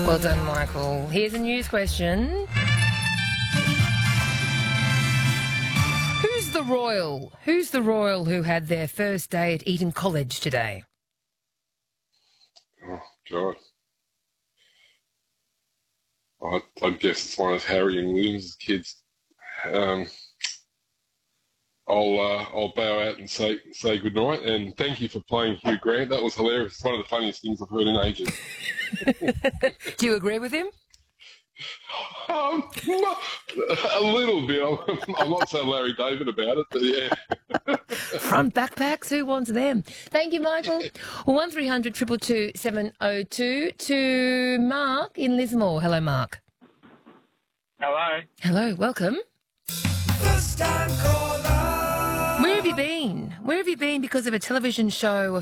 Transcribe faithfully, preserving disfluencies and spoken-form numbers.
Well done, Michael. Here's a news question. Who's the royal? Who's the royal who had their first day at Eton College today? Oh, God. I, I guess it's one of Harry and William's kids. Um, I'll uh, I'll bow out and say say good night and thank you for playing Hugh Grant. That was hilarious. It's one of the funniest things I've heard in ages. Do you agree with him? Um, a little bit. I'm, I'm not so Larry David about it, but yeah. Front backpacks, who wants them? Thank you, Michael. one three hundred two two two seven oh two to Mark in Lismore. Hello, Mark. Hello. Hello, welcome. First time caller. Where have you been? Where have you been because of a television show, a